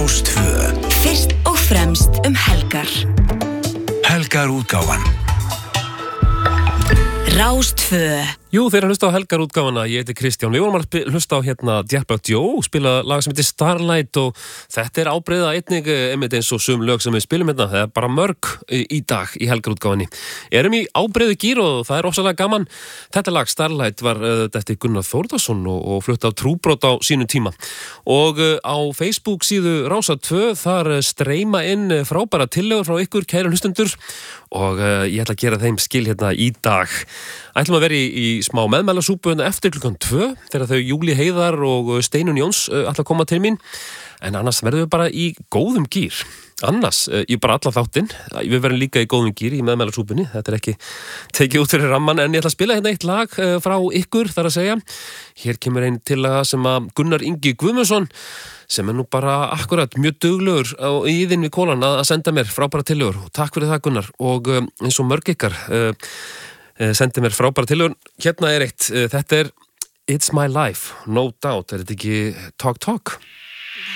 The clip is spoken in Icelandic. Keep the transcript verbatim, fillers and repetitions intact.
Rástvö. Fyrst og fremst um helgar. Helgar útgáfan. Rástvö. Jú, þeir að hlusta á helgar útgáfana, ég heiti Kristján. Við vorum að hlusta á hérna Djappa Joe, spila lag sem heitir Starlight og þetta er ábreiða einnig einmitt eins og sum lög sem við spilum hérna, það er bara mörg í, í dag í helgar útgáfanni. Erum í ábreiðu gír og það er ofsalega gaman. Þetta lag Starlight var uh, eftir Gunnar Þórðarsson og, og flutt á Trúbrot á sínum tíma. Og uh, á Facebook síðu Rása tvö þar uh, streyma inn uh, frábæra tillögur frá ykkur kæru hlustendur og uh, ég ætla að gera þeim skil hérna í dag. Ætlum að vera í, í smá meðmælasúpu eftir klukkan tvö þegar þau Júli Heiðar og Steinun Jóns uh, ætla að koma til mín en annars verðum við bara í góðum gír annars, uh, ég bara alla þáttinn við verðum líka í góðum gír í meðmælasúpunni þetta er ekki tekið út fyrir ramman en ég ætla að spila hérna eitt lag uh, frá ykkur þar að segja hér kemur einn tillaga sem að Gunnar Ingi Guðmundsson sem er nú bara akkurat mjög duglegur á íðin við kólan að senda mér frábæra tillögur og takk fyrir það Gunnar og uh, eins og mörg ykkar uh, sendi mér frábæra tillögun. Hérna er eitt, þetta er It's My Life, No Doubt, er þetta ekki Talk Talk?